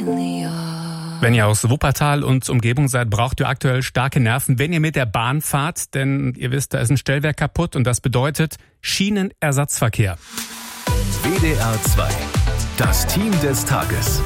Wenn ihr aus Wuppertal und Umgebung seid, braucht ihr aktuell starke Nerven, wenn ihr mit der Bahn fahrt. Denn ihr wisst, da ist ein Stellwerk kaputt und das bedeutet Schienenersatzverkehr. WDR 2, das Team des Tages.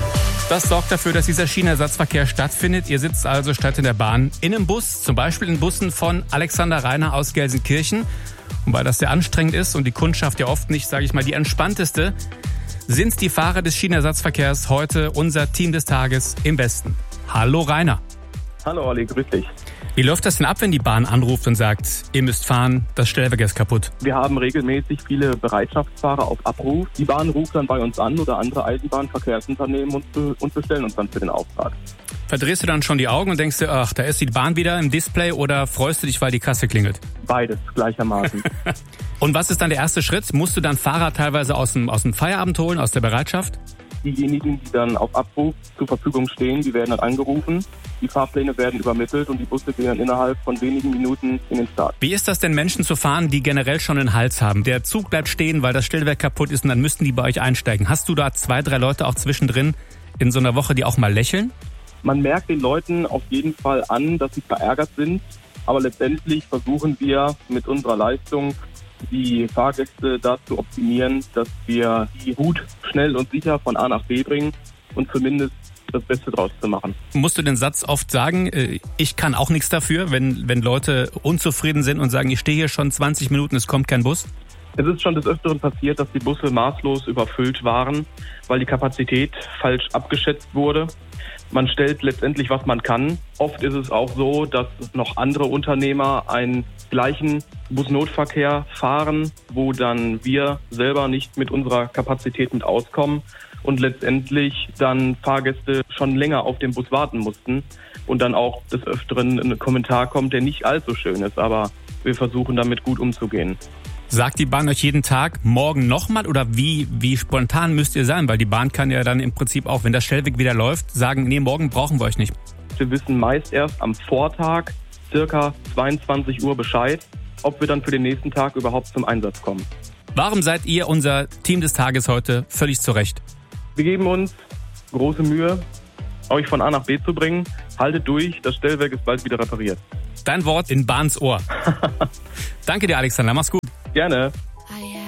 Das sorgt dafür, dass dieser Schienenersatzverkehr stattfindet. Ihr sitzt also statt in der Bahn in einem Bus, zum Beispiel in Bussen von Alexander Reiner aus Gelsenkirchen. Und weil das sehr anstrengend ist und die Kundschaft ja oft nicht, sage ich mal, die entspannteste, sind die Fahrer des Schienenersatzverkehrs heute unser Team des Tages im Westen. Hallo Rainer. Hallo Olli, grüß dich. Wie läuft das denn ab, wenn die Bahn anruft und sagt, ihr müsst fahren, das Stellwerk ist kaputt? Wir haben regelmäßig viele Bereitschaftsfahrer auf Abruf. Die Bahn ruft dann bei uns an oder andere Eisenbahnverkehrsunternehmen und bestellen uns dann für den Auftrag. Verdrehst du dann schon die Augen und denkst dir, ach, da ist die Bahn wieder im Display, oder freust du dich, weil die Kasse klingelt? Beides gleichermaßen. Und was ist dann der erste Schritt? Musst du dann Fahrer teilweise aus dem Feierabend holen, aus der Bereitschaft? Diejenigen, die dann auf Abruf zur Verfügung stehen, die werden dann angerufen. Die Fahrpläne werden übermittelt und die Busse gehen dann innerhalb von wenigen Minuten in den Start. Wie ist das denn, Menschen zu fahren, die generell schon einen Hals haben? Der Zug bleibt stehen, weil das Stellwerk kaputt ist, und dann müssten die bei euch einsteigen. Hast du da 2, 3 Leute auch zwischendrin in so einer Woche, die auch mal lächeln? Man merkt den Leuten auf jeden Fall an, dass sie verärgert sind. Aber letztendlich versuchen wir mit unserer Leistung, die Fahrgäste dazu optimieren, dass wir die gut, schnell und sicher von A nach B bringen und zumindest das Beste draus zu machen. Musst du den Satz oft sagen, ich kann auch nichts dafür, wenn Leute unzufrieden sind und sagen, ich stehe hier schon 20 Minuten, es kommt kein Bus? Es ist schon des Öfteren passiert, dass die Busse maßlos überfüllt waren, weil die Kapazität falsch abgeschätzt wurde. Man stellt letztendlich, was man kann. Oft ist es auch so, dass noch andere Unternehmer einen gleichen Busnotverkehr fahren, wo dann wir selber nicht mit unserer Kapazität mit auskommen und letztendlich dann Fahrgäste schon länger auf den Bus warten mussten und dann auch des Öfteren ein Kommentar kommt, der nicht allzu schön ist, aber wir versuchen damit gut umzugehen. Sagt die Bahn euch jeden Tag, morgen nochmal, oder wie spontan müsst ihr sein? Weil die Bahn kann ja dann im Prinzip auch, wenn das Stellwerk wieder läuft, sagen, nee, morgen brauchen wir euch nicht. Wir wissen meist erst am Vortag, circa 22 Uhr Bescheid, ob wir dann für den nächsten Tag überhaupt zum Einsatz kommen. Warum seid ihr unser Team des Tages heute? Völlig zu Recht. Wir geben uns große Mühe, euch von A nach B zu bringen. Haltet durch, das Stellwerk ist bald wieder repariert. Dein Wort in Bahns Ohr. Danke dir, Alexander. Mach's gut. Gerne.